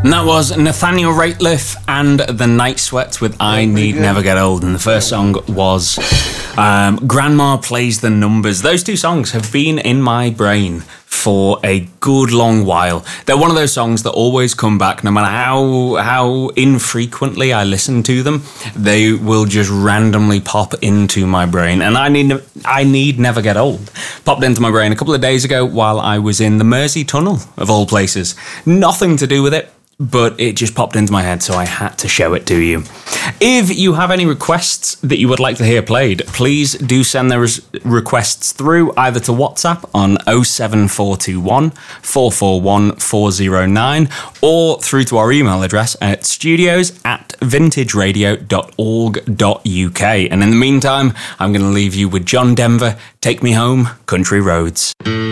And that was Nathaniel Rateliff and the Night Sweats with I Need Never Get Old. And the first song was Grandma Plays the Numbers. Those two songs have been in my brain for a good long while. They're one of those songs that always come back, no matter how infrequently I listen to them. They will just randomly pop into my brain. And I Need Never Get Old popped into my brain a couple of days ago while I was in the Mersey Tunnel, of all places. Nothing to do with it, but it just popped into my head, so I had to show it to you. If you have any requests that you would like to hear played, please do send those requests through either to WhatsApp on 07421 441 409 or through to our email address at studios@vintageradio.org.uk. And in the meantime, I'm going to leave you with John Denver, Take Me Home, Country Roads.